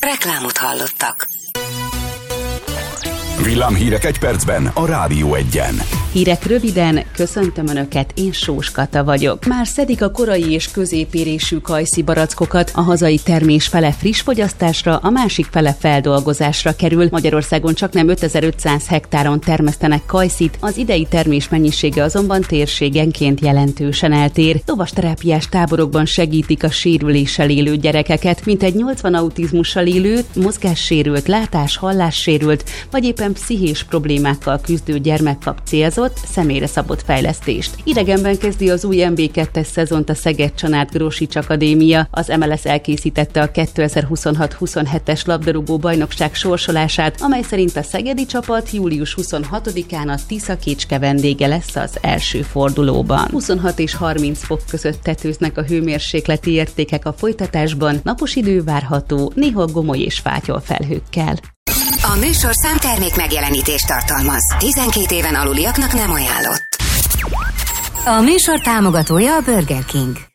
Reklámot hallottak. Villámhírek egy percben a Rádió Egyen. Hírek röviden, köszöntöm Önöket, én Sós Kata vagyok. Már szedik a korai és középérésű kajszi barackokat, a hazai termés fele friss fogyasztásra, a másik fele feldolgozásra kerül. Magyarországon csaknem 5500 hektáron termesztenek kajszit, az idei termés mennyisége azonban térségenként jelentősen eltér. Lovasterápiás táborokban segítik a sérüléssel élő gyerekeket, mintegy 80 autizmussal élő, mozgássérült, látássérült, vagy éppen pszichés problémákkal küzdő gyermek kap célzott, személyre szabott fejlesztést. Idegenben kezdi az új MB2-es szezont a Szeged-Csanád-Grósics Akadémia. Az MLS elkészítette a 2026-27-es labdarúgó bajnokság sorsolását, amely szerint a szegedi csapat július 26-án a Tisza-Kécske vendége lesz az első fordulóban. 26 és 30 fok között tetőznek a hőmérsékleti értékek a folytatásban, napos idő várható, néha gomoly és fátyol felhőkkel. A műsorszám termék megjelenítést tartalmaz. 12 éven aluliaknak nem ajánlott. A műsor támogatója a Burger King.